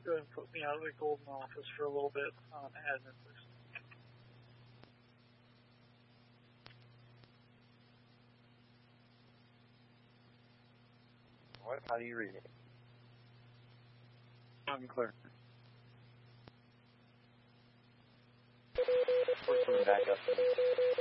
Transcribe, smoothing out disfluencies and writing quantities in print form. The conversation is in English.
Go ahead and put me out of the Golden office for a little bit on admin, please. What? How do you read it? I'm clear. We're coming back up.